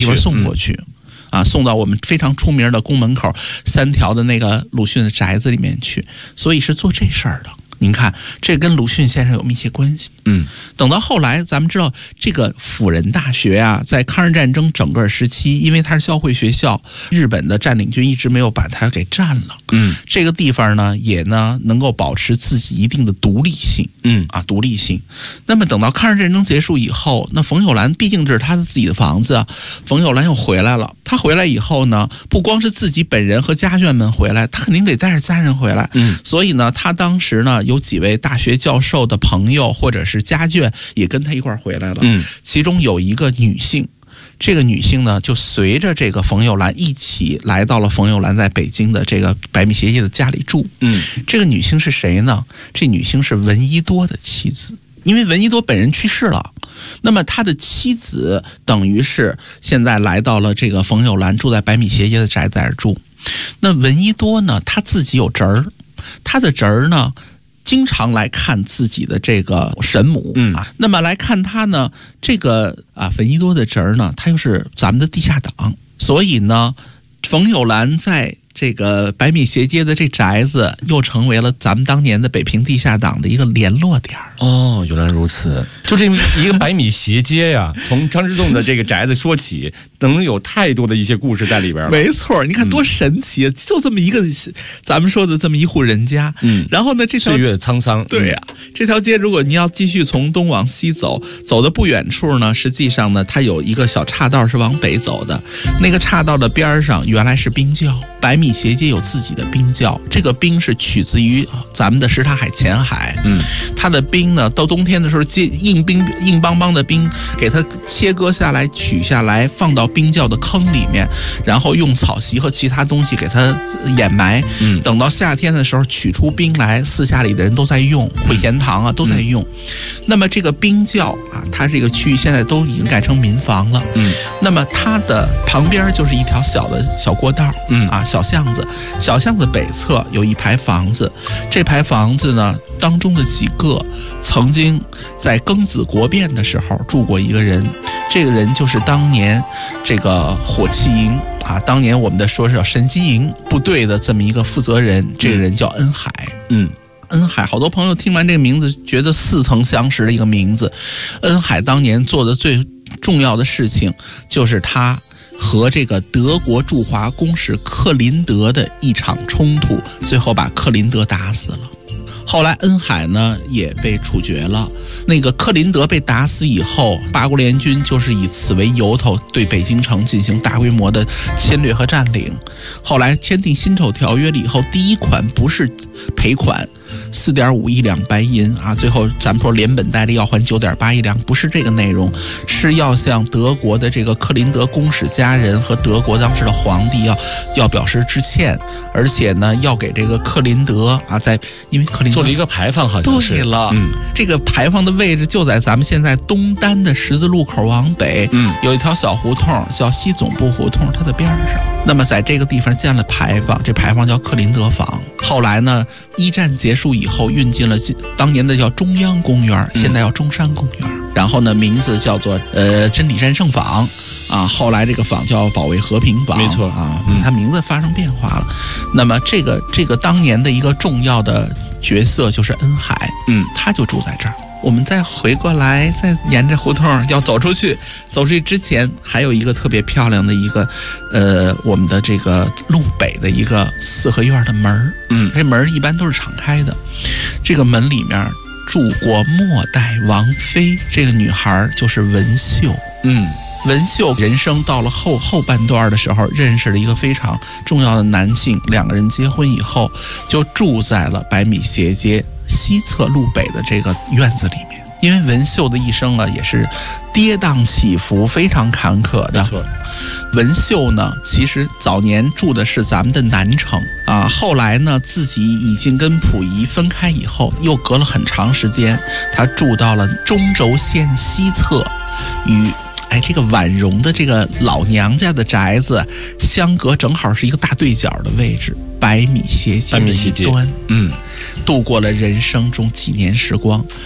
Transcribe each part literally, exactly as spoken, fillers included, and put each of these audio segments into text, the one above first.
一会儿送过去。嗯啊，送到我们非常出名的宫门口三条的那个鲁迅的宅子里面去，所以是做这事儿的。您看，这跟鲁迅先生有密切关系。 嗯， 等到后来，咱们知道这个辅仁大学啊，在抗日战争整个时期，因为它是教会学校，日本的占领军一直没有把它给占了。 嗯， 这个地方呢，也呢能够保持自己一定的独立性。 嗯啊，独立性。那么等到抗日战争结束以后，那冯友兰毕竟这是他的自己的房子啊，冯友兰又回来了。他回来以后呢，不光是自己本人和家眷们回来，他肯定得带着家人回来。 嗯， 所以呢，他当时呢有几位大学教授的朋友或者是家眷也跟他一块儿回来了。 嗯， 其中有一个女性。这个女性呢，就随着这个冯友兰一起来到了冯友兰在北京的这个百米斜街的家里住。 嗯， 这个女性是谁呢？这女性是闻一多的妻子，因为闻一多本人去世了，那么他的妻子等于是现在来到了这个冯友兰住在百米斜街的宅在这儿住。那闻一多呢，他自己有侄儿，他的侄儿呢，经常来看自己的这个神母。 嗯啊，那么来看他呢，这个啊闻一多的侄儿呢，他又是咱们的地下党，所以呢，冯友兰在这个百米斜街的这宅子又成为了咱们当年的北平地下党的一个联络点。 哦，原来如此。就这一个百米斜街呀，从张之洞的这个宅子说起，能有太多的一些故事在里边了。 没错，你看多神奇，嗯、就这么一个咱们说的这么一户人家。 嗯， 然后呢，这条岁月沧桑。 对呀、啊嗯，这条街如果你要继续从东往西走，走的不远处呢，实际上呢，它有一个小岔道是往北走的。那个岔道的边上原来是冰窖，百米斜街有自己的冰窖，这个冰是取自于咱们的什刹海前海。 嗯， 它的冰呢，到冬天的时候，硬冰硬邦邦的冰，给它切割下来，取下来，放到冰窖的坑里面，然后用草席和其他东西给它掩埋。 嗯， 等到夏天的时候，取出冰来，四下里的人都在用，会贤堂啊都在用。嗯、那么这个冰窖啊，它这个区域现在都已经改成民房了。 嗯， 那么它的旁边就是一条小的小过道。 嗯啊，小巷子，小巷子北侧有一排房子，这排房子呢当中的几个曾经在庚子国变的时候住过一个人，这个人就是当年这个火器营啊，当年我们的说是叫神机营部队的这么一个负责人，这个人叫恩海。 嗯， 恩海，好多朋友听完这个名字觉得似曾相识的一个名字。恩海当年做的最重要的事情就是他和这个德国驻华公使克林德的一场冲突，最后把克林德打死了。后来恩海呢也被处决了。那个克林德被打死以后，八国联军就是以此为由头对北京城进行大规模的侵略和占领。后来签订辛丑条约了以后，第一款不是赔款四点五亿两白银啊，最后咱们说连本带利要还九点八亿两，不是这个内容，是要向德国的这个克林德公使家人和德国当时的皇帝要要表示致歉，而且呢要给这个克林德啊，在因为克林德做了一个牌坊，好像是对了， 嗯， 这个牌坊的位置就在咱们现在东单的十字路口往北， 嗯， 有一条小胡同叫西总部胡同，它的边上。那么在这个地方建了牌坊，这牌坊叫克林德坊。后来呢，一战结束以后运进了当年的叫中央公园，现在叫中山公园。嗯、然后呢，名字叫做呃真理战胜坊啊，后来这个坊叫保卫和平坊， 没错啊， 嗯、 它名字发生变化了。那么这个这个当年的一个重要的角色就是恩海， 嗯， 他就住在这儿。我们再回过来，再沿着胡同要走出去，走出去之前还有一个特别漂亮的一个，呃，我们的这个路北的一个四合院的门， 嗯， 这门一般都是敞开的。这个门里面住过末代王妃，这个女孩就是文秀， 嗯。 文秀人生到了后后半段的时候，认识了一个非常重要的男性，两个人结婚以后就住在了百米斜街西侧路北的这个院子里面。因为文秀的一生啊，也是跌宕起伏，非常坎坷的。 没错， 文秀呢，其实早年住的是咱们的南城啊，后来呢，自己已经跟溥仪分开以后，又隔了很长时间，他住到了中轴线西侧，与哎，这个婉容的这个老娘家的宅子相隔正好是一个大对角的位置，百米斜街的一端， 嗯， 度过了人生中几年时光。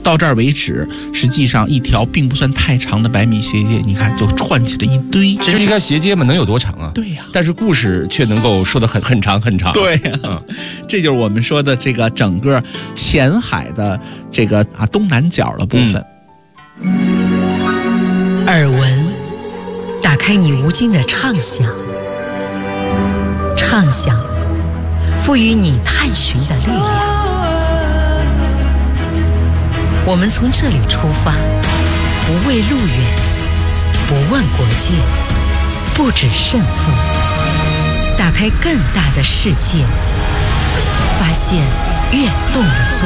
到这儿为止，实际上一条并不算太长的百米斜街，你看就串起了一堆。 就一条斜街嘛，能有多长啊？ 对呀、 但是故事却能够说得很很长很长。 对呀、 嗯， 这就是我们说的这个整个前海的这个啊东南角的部分。 耳闻，打开你无尽的畅想，畅想，赋予你探寻的力量。我们从这里出发，不畏路远，不问国界，不止胜负，打开更大的世界，发现跃动的作